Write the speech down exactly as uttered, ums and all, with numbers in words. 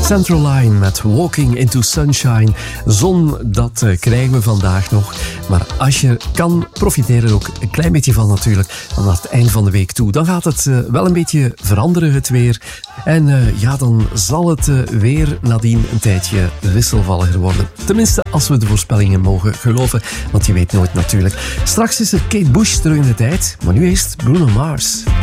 Central Line met Walking into Sunshine. Zon, dat uh, krijgen we vandaag nog. Maar als je kan, profiteer er ook een klein beetje van natuurlijk. Aan het eind van de week toe. Dan gaat het uh, wel een beetje veranderen, het weer. En uh, ja, dan zal het uh, weer nadien een tijdje wisselvalliger worden. Tenminste, als we de voorspellingen mogen geloven. Want je weet nooit natuurlijk. Straks is er Kate Bush terug in de tijd. Maar nu eerst Bruno Mars.